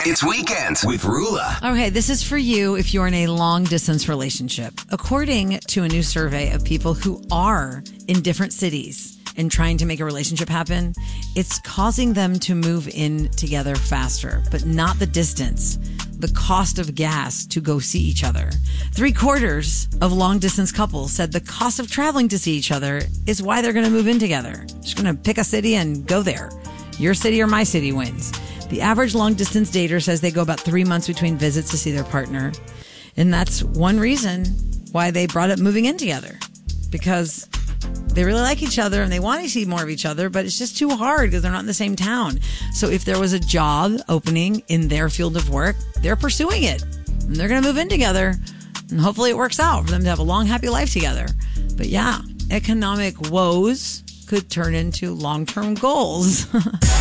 It's Weekends with Rula. Okay, this is for you if you're in a long-distance relationship. According to a new survey of people who are in different cities and trying to make a relationship happen, it's causing them to move in together faster, but not the distance, the cost of gas to go see each other. 3/4 of long-distance couples said the cost of traveling to see each other is why they're going to move in together. Just going to pick a city and go there. Your city or my city wins. The average long-distance dater says they go about 3 months between visits to see their partner. And that's one reason why they brought up moving in together. Because they really like each other and they want to see more of each other, but it's just too hard because they're not in the same town. So if there was a job opening in their field of work, they're pursuing it. And they're going to move in together. And hopefully it works out for them to have a long, happy life together. But yeah, economic woes could turn into long-term goals.